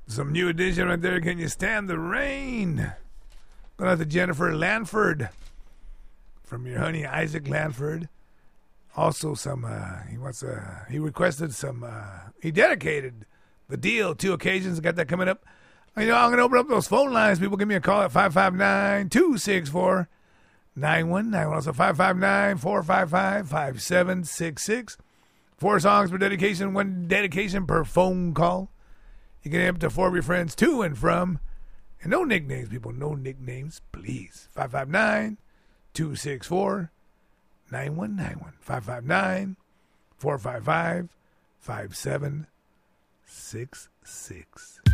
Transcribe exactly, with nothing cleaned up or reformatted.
Some new edition right there. Can you stand the rain? Going out to Jennifer Lanford from your honey Isaac Lanford. Also, some uh, he wants uh, he requested some. Uh, he dedicated the deal two occasions. Got that coming up. You know, I'm going to open up those phone lines. People give me a call at five five nine, two six four, nine one nine one. Also five five nine, four five five, five seven six six. Four songs per dedication, one dedication per phone call. You can have up to four of your friends to and from. And no nicknames, people. No nicknames, please. five five nine, two six four, nine one nine one. five five nine, four five five, five seven six six.